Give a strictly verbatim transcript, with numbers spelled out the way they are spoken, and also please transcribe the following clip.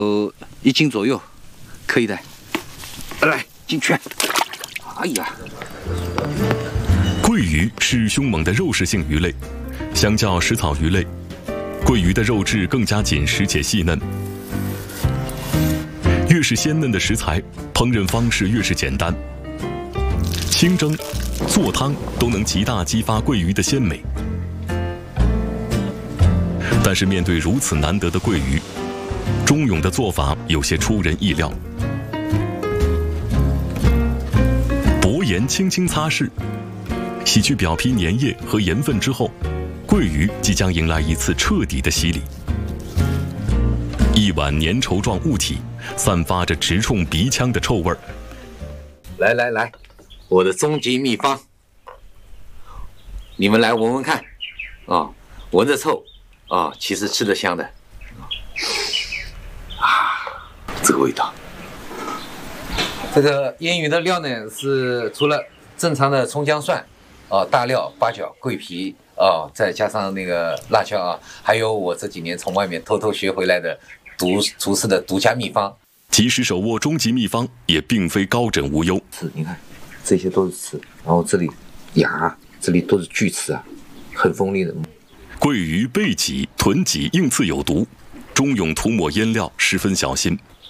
呃，一斤左右，可以的。来，进去。哎呀， 桂鱼是凶猛的肉食性鱼类，相较食草鱼类，桂鱼的肉质更加紧实且细嫩。越是鲜嫩的食材，烹饪方式越是简单，清蒸、做汤都能极大激发桂鱼的鲜美。但是面对如此难得的桂鱼，钟勇的做法有些出人意料。薄盐轻轻擦拭，洗去表皮粘液和盐分之后，桂鱼即将迎来一次彻底的洗礼。一碗粘稠状物体，散发着直冲鼻腔的臭味儿。 来来来，我的终极秘方，你们来闻闻看，啊、哦，闻着臭，啊、哦，其实吃得香的，啊，这个味道。这个腌鱼的料呢，是除了正常的葱姜蒜，啊、大料、八角、桂皮，啊、再加上那个辣椒啊，还有我这几年从外面偷偷学回来的独厨师的独家秘方。 即使手握终极秘方，也并非高枕无忧。 刺，你看，这些都是刺，然后这里牙，这里都是锯齿啊，很锋利的。 桂鱼背脊、臀脊硬刺有毒，钟勇涂抹腌料十分小心。